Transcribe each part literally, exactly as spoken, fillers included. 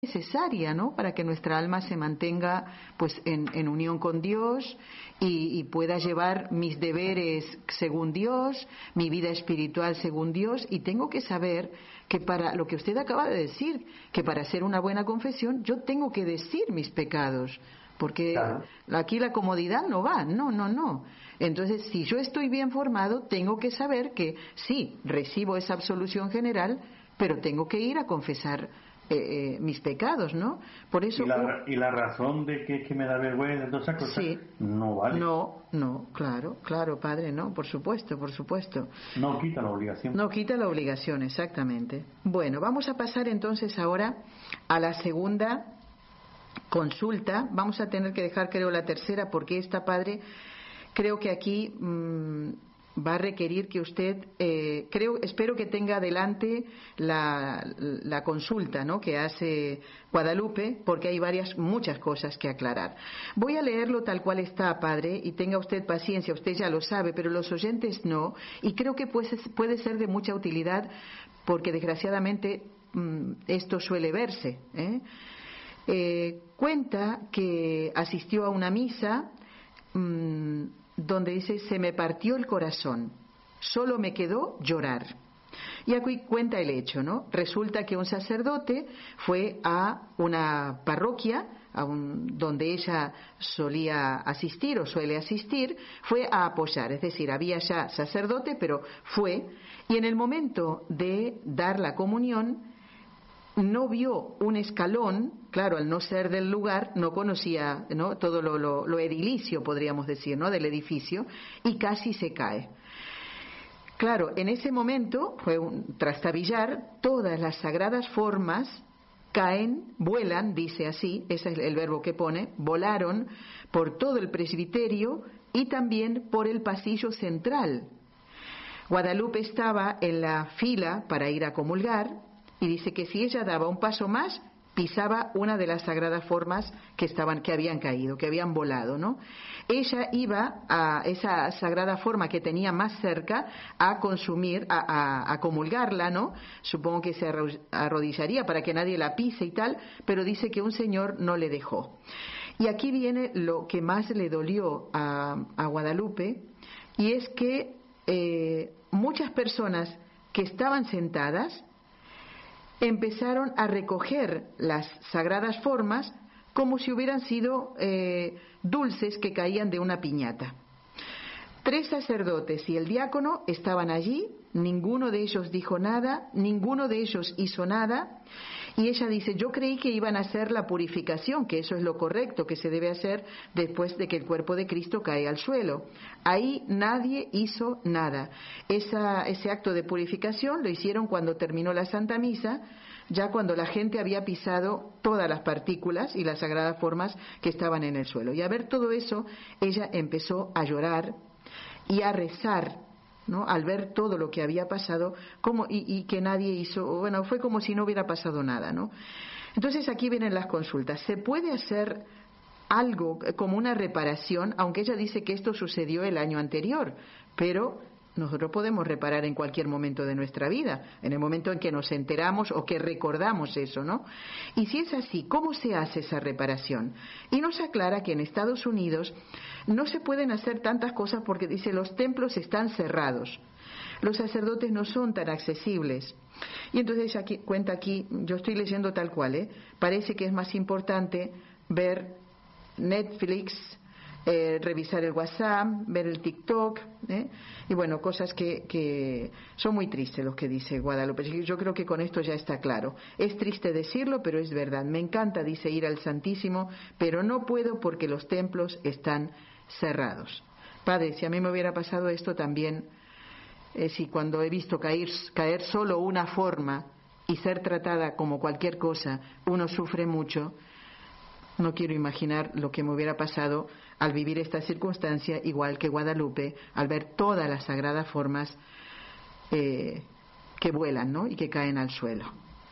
necesaria, ¿no?, para que nuestra alma se mantenga pues en, en unión con Dios y, y pueda llevar mis deberes según Dios, mi vida espiritual según Dios, y tengo que saber que para lo que usted acaba de decir, que para hacer una buena confesión yo tengo que decir mis pecados, porque claro, aquí la comodidad no va, no, no, no. Entonces, si yo estoy bien formado, tengo que saber que sí, recibo esa absolución general, pero tengo que ir a confesar eh, eh, mis pecados, ¿no? Por eso. Y la, y la razón de que, que me da vergüenza de todas esas cosas, sí, no vale. No, no, claro, claro, padre, no, por supuesto, por supuesto. No quita la obligación. No quita la obligación, exactamente. Bueno, vamos a pasar entonces ahora a la segunda consulta. Vamos a tener que dejar, creo, la tercera, porque esta, padre, creo que aquí mmm, va a requerir que usted, eh, creo, espero que tenga adelante la, la consulta, ¿no?, que hace Guadalupe, porque hay varias, muchas cosas que aclarar. Voy a leerlo tal cual está, padre, y tenga usted paciencia, usted ya lo sabe, pero los oyentes no, y creo que pues, puede ser de mucha utilidad, porque desgraciadamente mmm, esto suele verse, ¿eh? Eh, cuenta que asistió a una misa mmm, donde dice: se me partió el corazón, solo me quedó llorar. Y aquí cuenta el hecho, ¿no? Resulta que un sacerdote fue a una parroquia a un, donde ella solía asistir o suele asistir, fue a apoyar, es decir, había ya sacerdote, pero fue, y en el momento de dar la comunión no vio un escalón, claro, al no ser del lugar, no conocía, ¿no?, todo lo, lo, lo edilicio, podríamos decir, ¿no?, del edificio, y casi se cae. Claro, en ese momento, fue un trastabillar, todas las sagradas formas caen, vuelan, dice así, ese es el verbo que pone, volaron por todo el presbiterio y también por el pasillo central. Guadalupe estaba en la fila para ir a comulgar, y dice que si ella daba un paso más, pisaba una de las sagradas formas que estaban, que habían caído, que habían volado, ¿no? Ella iba a esa sagrada forma que tenía más cerca a consumir, a, a, a comulgarla, ¿no? Supongo que se arrodillaría para que nadie la pise y tal, pero dice que un señor no le dejó. Y aquí viene lo que más le dolió a, a Guadalupe, y es que eh, muchas personas que estaban sentadas empezaron a recoger las sagradas formas como si hubieran sido eh, dulces que caían de una piñata. Tres sacerdotes y el diácono estaban allí, ninguno de ellos dijo nada, ninguno de ellos hizo nada, y ella dice: yo creí que iban a hacer la purificación, que eso es lo correcto que se debe hacer después de que el cuerpo de Cristo cae al suelo. Ahí nadie hizo nada. Esa, ese acto de purificación lo hicieron cuando terminó la Santa Misa, ya cuando la gente había pisado todas las partículas y las sagradas formas que estaban en el suelo. Y a ver todo eso, ella empezó a llorar y a rezar, ¿no?, al ver todo lo que había pasado, como, y, y que nadie hizo, bueno, fue como si no hubiera pasado nada, ¿no? Entonces aquí vienen las consultas. ¿Se puede hacer algo como una reparación, aunque ella dice que esto sucedió el año anterior, pero nosotros podemos reparar en cualquier momento de nuestra vida, en el momento en que nos enteramos o que recordamos eso, ¿no? Y si es así, ¿cómo se hace esa reparación? Y nos aclara que en Estados Unidos no se pueden hacer tantas cosas porque dice: los templos están cerrados, los sacerdotes no son tan accesibles. Y entonces ella aquí, cuenta aquí, yo estoy leyendo tal cual, ¿eh? Parece que es más importante ver Netflix, Eh, revisar el WhatsApp, ver el TikTok, ¿eh? Y bueno, cosas que, que son muy tristes los que dice Guadalupe. Yo creo que con esto ya está claro. Es triste decirlo, pero es verdad. Me encanta, dice, ir al Santísimo, pero no puedo porque los templos están cerrados. Padre, si a mí me hubiera pasado esto también, eh, si cuando he visto caer, caer solo una forma y ser tratada como cualquier cosa, uno sufre mucho, no quiero imaginar lo que me hubiera pasado al vivir esta circunstancia, igual que Guadalupe, al ver todas las sagradas formas eh, que vuelan, ¿no?, y que caen al suelo.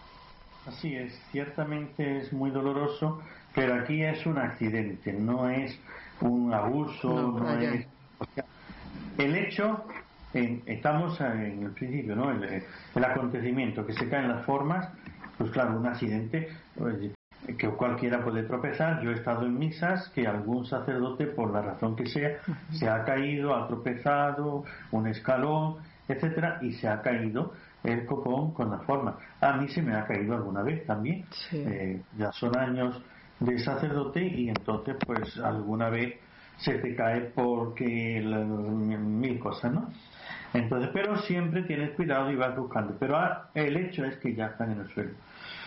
Así es, ciertamente es muy doloroso, pero aquí es un accidente, no es un abuso, no, no es... El hecho, en, estamos en el principio, ¿no?, el, el acontecimiento, que se caen las formas, pues claro, un accidente, pues, que cualquiera puede tropezar. Yo he estado en misas que algún sacerdote, por la razón que sea, se ha caído, ha tropezado, un escalón, etcétera, y se ha caído el copón con la forma. A mí se me ha caído alguna vez también. Sí. Eh, ya son años de sacerdote y entonces pues alguna vez se te cae porque la, mil cosas, ¿no? Entonces, pero siempre tienes cuidado y vas buscando. Pero ah, el hecho es que ya están en el suelo.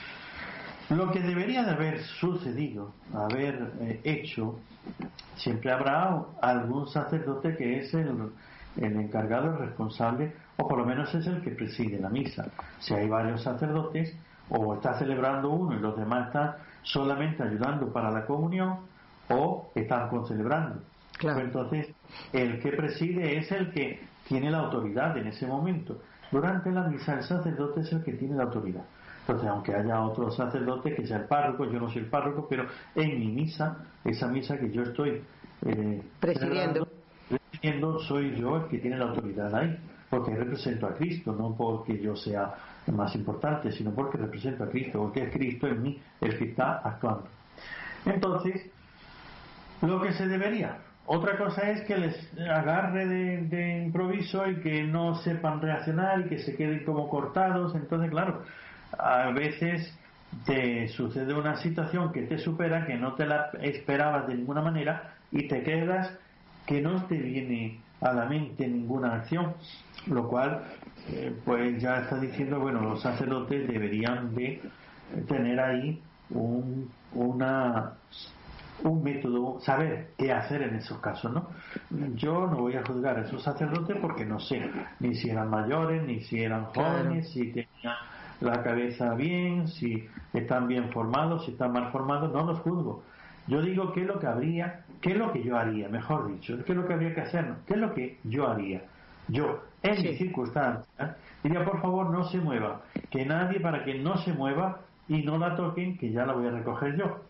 Lo que debería de haber sucedido, haber eh, hecho, siempre habrá algún sacerdote que es el, el encargado, el responsable, o por lo menos es el que preside la misa. Si hay varios sacerdotes, o está celebrando uno y los demás están solamente ayudando para la comunión, o están concelebrando. Claro. Pues entonces, el que preside es el que tiene la autoridad en ese momento. Durante la misa, el sacerdote es el que tiene la autoridad. Entonces, aunque haya otro sacerdote que sea el párroco, yo no soy el párroco, pero en mi misa, esa misa que yo estoy eh, presidiendo, presidiendo, soy yo el que tiene la autoridad ahí, porque represento a Cristo, no porque yo sea más importante, sino porque represento a Cristo, porque es Cristo en mí el que está actuando. Entonces, lo que se debería, otra cosa es que les agarre de, de improviso y que no sepan reaccionar y que se queden como cortados. Entonces, claro, a veces te sucede una situación que te supera, que no te la esperabas de ninguna manera y te quedas que no te viene a la mente ninguna acción, lo cual eh, pues ya está diciendo, bueno, los sacerdotes deberían de tener ahí un, una un método, saber qué hacer en esos casos, ¿no? Yo no voy a juzgar a esos sacerdotes porque no sé ni si eran mayores, ni si eran jóvenes, claro, si tenían la cabeza bien, si están bien formados, si están mal formados, no los juzgo. Yo digo qué es lo que habría, qué es lo que yo haría, mejor dicho, qué es lo que habría que hacer, qué es lo que yo haría. Yo, en sí. mis circunstancias, diría, por favor, no se mueva, que nadie, para que no se mueva y no la toquen, que ya la voy a recoger yo.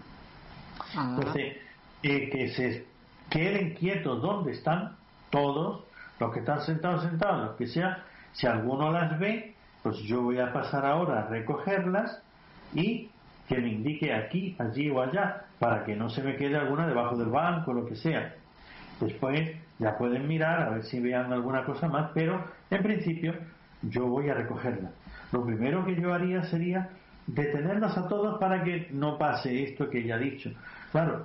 Ah. Entonces, eh, que se queden quietos donde están todos, los que están sentados, sentados, los que sea. Si alguno las ve, pues yo voy a pasar ahora a recogerlas y que me indique aquí, allí o allá, para que no se me quede alguna debajo del banco, lo que sea. Después ya pueden mirar a ver si vean alguna cosa más, pero en principio yo voy a recogerla. Lo primero que yo haría sería detenerlos a todos para que no pase esto que ya he dicho. Claro,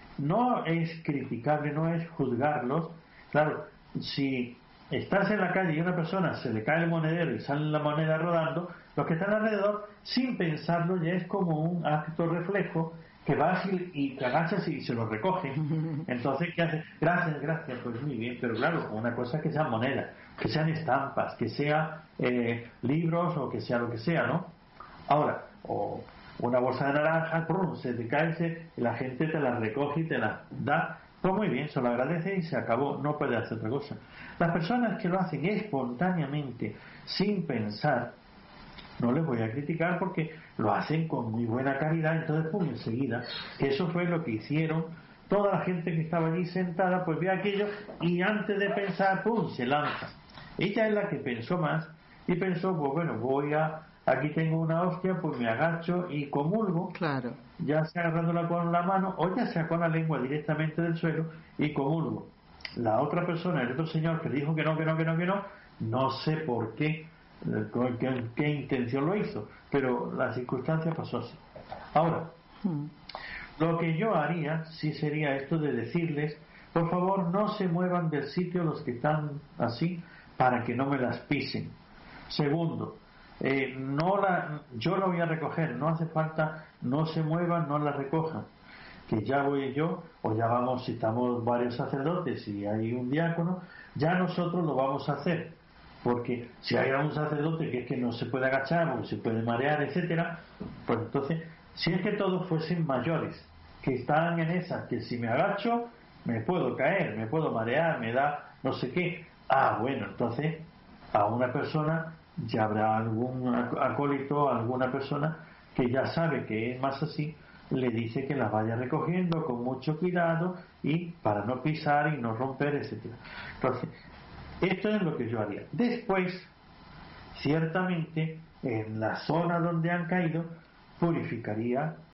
no es criticable, no es juzgarlos. Claro, si estás en la calle y a una persona se le cae el monedero y sale la moneda rodando, los que están alrededor, sin pensarlo, ya es como un acto reflejo que vas y, y te agachas y se lo recogen. Entonces, ¿qué haces? Gracias, gracias, pues muy bien, pero claro, una cosa que sean monedas, que sean estampas, que sean eh, libros o que sea lo que sea, ¿no? Ahora, o una bolsa de naranja, ¡prum!, se te cae, se, la gente te la recoge y te la da, pues muy bien, se lo agradece y se acabó, no puede hacer otra cosa. Las personas que lo hacen espontáneamente, sin pensar, no les voy a criticar porque lo hacen con muy buena calidad, entonces pum, enseguida, que eso fue lo que hicieron toda la gente que estaba allí sentada, pues ve aquello y antes de pensar, pum, se lanza. Ella es la que pensó más y pensó, pues bueno, voy a, aquí tengo una hostia, pues me agacho y comulgo, claro, ya sea agarrándola con la mano o ya sea con la lengua directamente del suelo y comulgo. La otra persona, el otro señor que dijo que no, que no, que no, que no, no sé por qué, con qué, qué intención lo hizo, pero la circunstancia pasó así. Ahora, hmm. lo que yo haría sí sería esto de decirles, por favor no se muevan del sitio los que están así para que no me las pisen. Segundo, eh, no la, yo la voy a recoger, no hace falta, no se muevan, no la recojan, que ya voy yo, o ya vamos, si estamos varios sacerdotes y hay un diácono, ya nosotros lo vamos a hacer. Porque si hay un sacerdote que es que no se puede agachar o se puede marear, etcétera, pues entonces, si es que todos fuesen mayores, que están en esas, que si me agacho, me puedo caer, me puedo marear, me da no sé qué. Ah, bueno, entonces, a una persona, ya habrá algún acólito, alguna persona que ya sabe que es más así, le dice que las vaya recogiendo con mucho cuidado y para no pisar y no romper, etcétera. Entonces, esto es lo que yo haría. Después, ciertamente, en la zona donde han caído, purificaría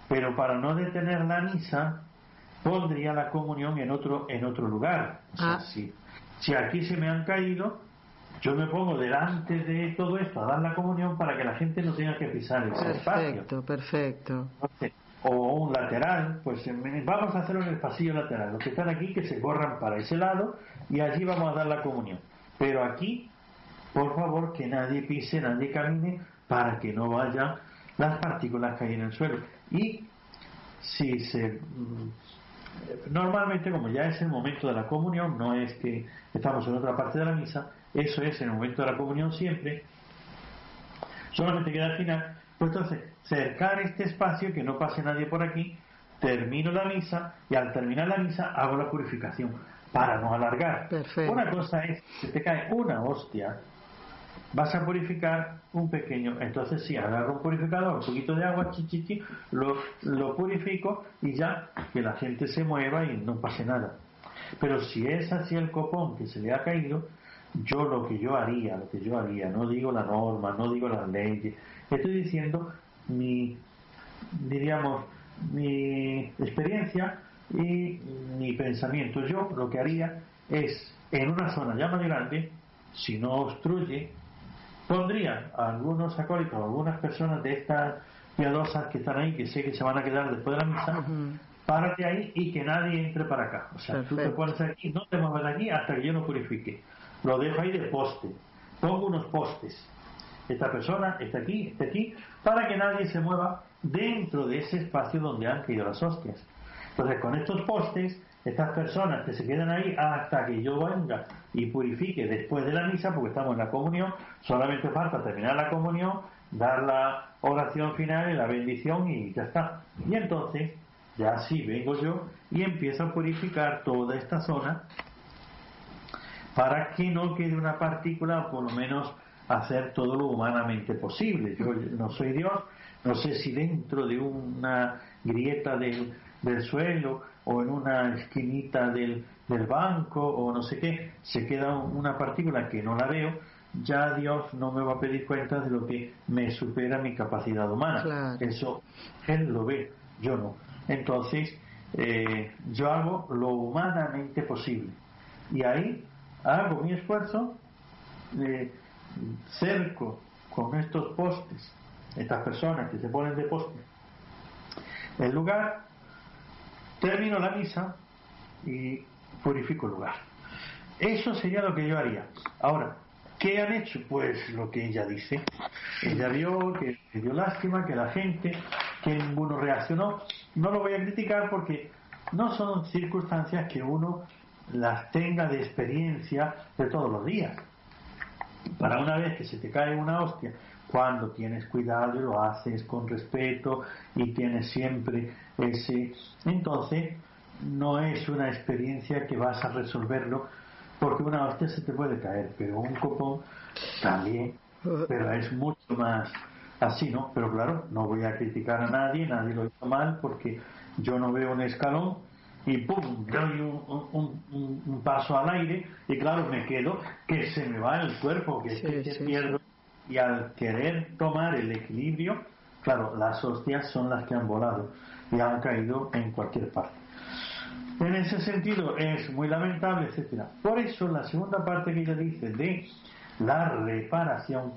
pero para no detener la misa pondría la comunión en otro en otro lugar. O sea, ah. si, si aquí se me han caído, yo me pongo delante de todo esto a dar la comunión para que la gente no tenga que pisar ese perfecto, espacio. Perfecto, perfecto. O un lateral, pues vamos a hacerlo en el pasillo lateral. Los que están aquí que se corran para ese lado y allí vamos a dar la comunión. Pero aquí, por favor, que nadie pise, nadie camine para que no vayan las partículas que hay en el suelo. Y si se... Normalmente, como ya es el momento de la comunión, no es que estamos en otra parte de la misa, eso es en el momento de la comunión siempre, solamente queda al final. Pues entonces, cercar este espacio, que no pase nadie por aquí, termino la misa y al terminar la misa hago la purificación para no alargar. Perfecto. Una cosa es, si te cae una hostia, vas a purificar un pequeño, entonces sí, agarro un purificador, un poquito de agua, chi, chi, chi, lo, lo purifico y ya, que la gente se mueva y no pase nada. Pero si es así el copón que se le ha caído, yo lo que yo haría, lo que yo haría, no digo la norma, no digo las leyes, estoy diciendo mi, diríamos, mi experiencia y mi pensamiento. Yo lo que haría es, en una zona ya más grande, si no obstruye, pondría a algunos acólitos, a algunas personas de estas piadosas que están ahí, que sé que se van a quedar después de la misa, uh-huh. Párate ahí y que nadie entre para acá. O sea, perfecto. Tú te pones aquí, no te mueves de aquí hasta que yo no purifique. Lo dejo ahí de poste. Pongo unos postes. Esta persona está aquí, está aquí, para que nadie se mueva dentro de ese espacio donde han caído las hostias. Entonces, con estos postes, estas personas que se quedan ahí hasta que yo venga y purifique después de la misa, porque estamos en la comunión, solamente falta terminar la comunión, dar la oración final y la bendición y ya está. Y entonces, ya sí vengo yo y empiezo a purificar toda esta zona para que no quede una partícula, o por lo menos hacer todo lo humanamente posible. Yo no soy Dios, no sé si dentro de una grieta del, del suelo o en una esquinita del, del banco o no sé qué, se queda una partícula que no la veo, ya Dios no me va a pedir cuentas de lo que me supera mi capacidad humana. Claro. Eso Él lo ve, yo no. Entonces, eh, yo hago lo humanamente posible. Y ahí hago mi esfuerzo, eh, cerco con estos postes, estas personas que se ponen de poste, el lugar, termino la misa y purifico el lugar. Eso sería lo que yo haría. Ahora, ¿qué han hecho? Pues lo que ella dice. Ella vio que, que dio lástima, que la gente, que ninguno reaccionó. No lo voy a criticar porque no son circunstancias que uno las tenga de experiencia de todos los días. Para una vez que se te cae una hostia, cuando tienes cuidado y lo haces con respeto y tienes siempre ese, entonces no es una experiencia que vas a resolverlo, porque una hostia se te puede caer, pero un copón también, pero es mucho más así, ¿no? Pero claro, no voy a criticar a nadie, nadie lo hizo mal, porque yo no veo un escalón y pum, doy un, un, un, un paso al aire y claro, me quedo que se me va el cuerpo, que, sí, que, que sí, pierdo sí. Y al querer tomar el equilibrio, claro, las hostias son las que han volado y han caído en cualquier parte. En ese sentido es muy lamentable, etcétera. Por eso la segunda parte que ella dice de la reparación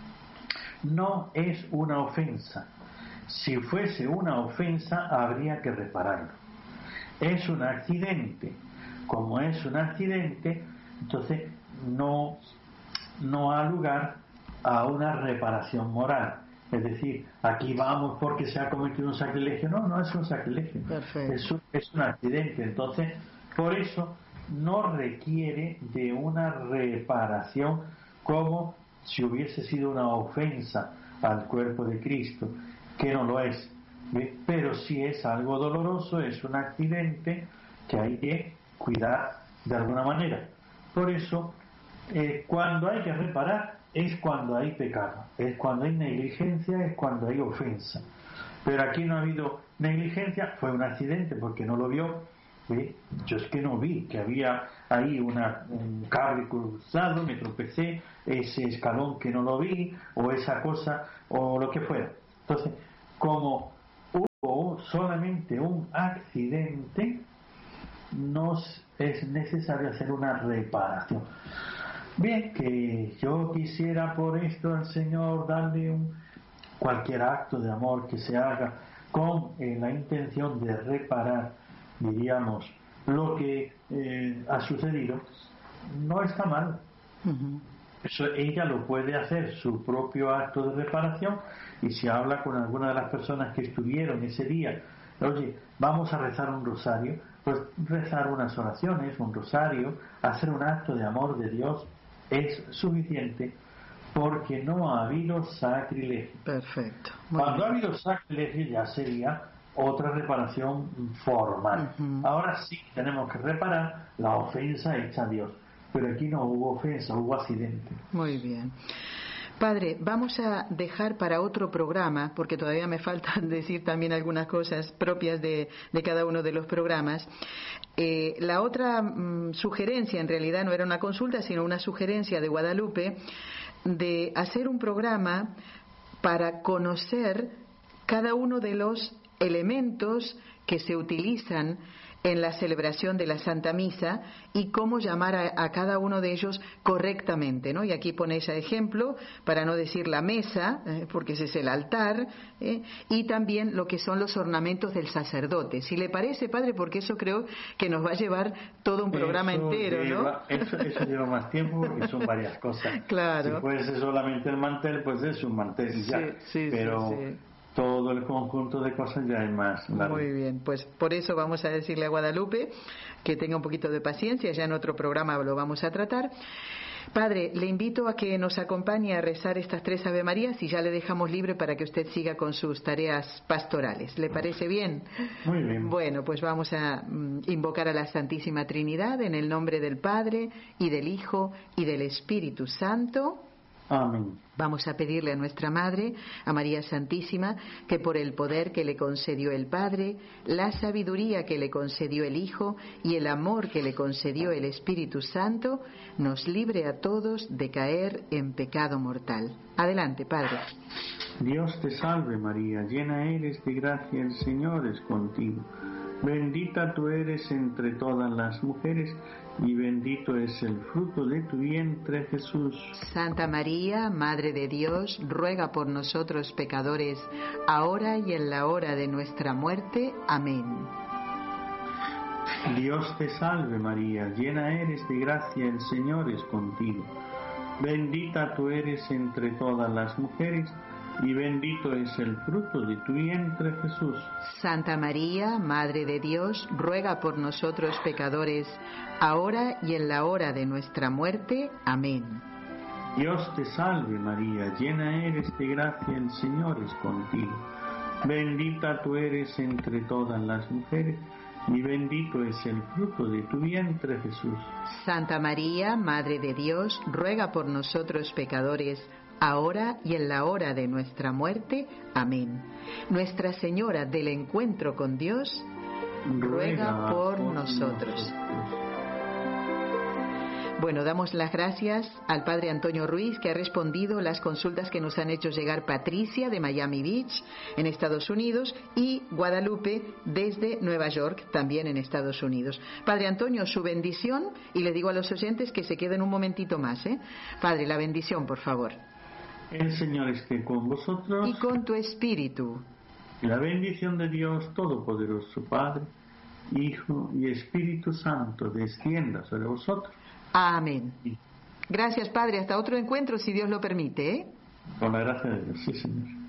no es una ofensa. Si fuese una ofensa habría que repararlo. Es un accidente. Como es un accidente, entonces no, no ha lugar a una reparación moral. Es decir, aquí vamos porque se ha cometido un sacrilegio. No, no es un sacrilegio. Es un, es un accidente. Entonces, por eso no requiere de una reparación como si hubiese sido una ofensa al cuerpo de Cristo, que no lo es. ¿Ve? Pero si es algo doloroso, es un accidente que hay que cuidar de alguna manera. Por eso, eh, cuando hay que reparar, es cuando hay pecado, es cuando hay negligencia, es cuando hay ofensa. Pero aquí no ha habido negligencia, fue un accidente porque no lo vio. ¿Sí? Yo es que no vi que había ahí una, un cable cruzado, me tropecé, ese escalón que no lo vi, o esa cosa, o lo que fuera. Entonces, como hubo solamente un accidente, nos es necesario hacer una reparación. Bien, que yo quisiera por esto al Señor darle un, cualquier acto de amor que se haga con eh, la intención de reparar, diríamos, lo que eh, ha sucedido, no está mal. Uh-huh. Eso ella lo puede hacer, su propio acto de reparación, y si habla con alguna de las personas que estuvieron ese día, oye, vamos a rezar un rosario, pues rezar unas oraciones, un rosario, hacer un acto de amor de Dios es suficiente, porque no ha habido sacrilegio. Perfecto. Muy Cuando bien. Ha habido sacrilegio ya sería otra reparación formal. Uh-huh. Ahora sí tenemos que reparar la ofensa hecha a Dios, pero aquí no hubo ofensa, hubo accidente. Muy bien. Padre, vamos a dejar para otro programa, porque todavía me falta decir también algunas cosas propias de, de cada uno de los programas. Eh, la otra mmm, sugerencia, en realidad no era una consulta, sino una sugerencia de Guadalupe, de hacer un programa para conocer cada uno de los elementos que se utilizan en la celebración de la Santa Misa y cómo llamar a, a cada uno de ellos correctamente, ¿no? Y aquí pone ese ejemplo, para no decir la mesa, eh, porque ese es el altar, eh, y también lo que son los ornamentos del sacerdote. Si le parece, Padre, porque eso creo que nos va a llevar todo un programa eso entero, lleva, ¿no? Eso, eso lleva más tiempo porque son varias cosas. Claro. Si fuese solamente el mantel, pues es un mantel y ya. Sí, sí, pero sí, sí. Todo el conjunto de cosas ya es más largo. Muy bien, pues por eso vamos a decirle a Guadalupe que tenga un poquito de paciencia, ya en otro programa lo vamos a tratar. Padre, le invito a que nos acompañe a rezar estas tres Ave Marías y ya le dejamos libre para que usted siga con sus tareas pastorales. ¿Le parece bien? Muy bien. Bueno, pues vamos a mm, invocar a la Santísima Trinidad en el nombre del Padre y del Hijo y del Espíritu Santo. Amén. Vamos a pedirle a nuestra Madre, a María Santísima, que por el poder que le concedió el Padre, la sabiduría que le concedió el Hijo y el amor que le concedió el Espíritu Santo, nos libre a todos de caer en pecado mortal. Adelante, Padre. Dios te salve, María, llena eres de gracia, el Señor es contigo. Bendita tú eres entre todas las mujeres, y bendito es el fruto de tu vientre, Jesús. Santa María, Madre de Dios, ruega por nosotros pecadores, ahora y en la hora de nuestra muerte. Amén. Dios te salve, María, llena eres de gracia, el Señor es contigo. Bendita tú eres entre todas las mujeres, y bendito es el fruto de tu vientre, Jesús. Santa María, Madre de Dios, ruega por nosotros pecadores, ahora y en la hora de nuestra muerte. Amén. Dios te salve, María, llena eres de gracia, el Señor es contigo. Bendita tú eres entre todas las mujeres, y bendito es el fruto de tu vientre, Jesús. Santa María, Madre de Dios, ruega por nosotros pecadores, ahora y en la hora de nuestra muerte. Amén. Nuestra Señora del Encuentro con Dios, ruega por, por nosotros. nosotros. Bueno, damos las gracias al Padre Antonio Ruiz, que ha respondido las consultas que nos han hecho llegar Patricia de Miami Beach, en Estados Unidos, y Guadalupe desde Nueva York, también en Estados Unidos. Padre Antonio, su bendición, y le digo a los oyentes que se queden un momentito más, ¿eh? Padre, la bendición, por favor. El Señor esté con vosotros. Y con tu espíritu. La bendición de Dios Todopoderoso, Padre, Hijo y Espíritu Santo, descienda sobre vosotros. Amén. Gracias, Padre. Hasta otro encuentro, si Dios lo permite, ¿eh? Con la gracia de Dios, sí, Señor.